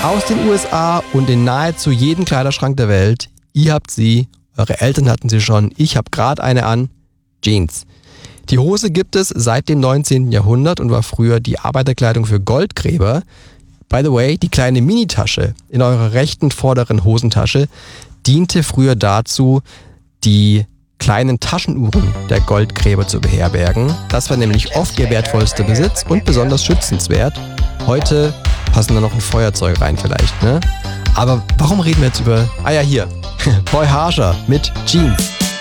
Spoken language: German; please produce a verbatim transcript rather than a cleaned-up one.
Aus den U S A und in nahezu jedem Kleiderschrank der Welt. Ihr habt sie, eure Eltern hatten sie schon, ich habe gerade eine an. Jeans. Die Hose gibt es seit dem neunzehnten Jahrhundert und war früher die Arbeiterkleidung für Goldgräber. By the way, die kleine Minitasche in eurer rechten vorderen Hosentasche diente früher dazu, die kleinen Taschenuhren der Goldgräber zu beherbergen. Das war nämlich oft ihr wertvollster Besitz und besonders schützenswert. Heute passen da noch ein Feuerzeug rein vielleicht, ne? Aber warum reden wir jetzt über... Ah ja, hier. Boy Harsher mit Jeans.